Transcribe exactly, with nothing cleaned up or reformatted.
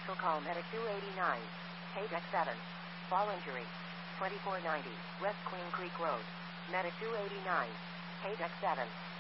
Special call Medic two eighty-nine. Paydeck seven. Fall injury. twenty-four ninety. West Queen Creek Road. Medic two eighty-nine. Paydeck seven.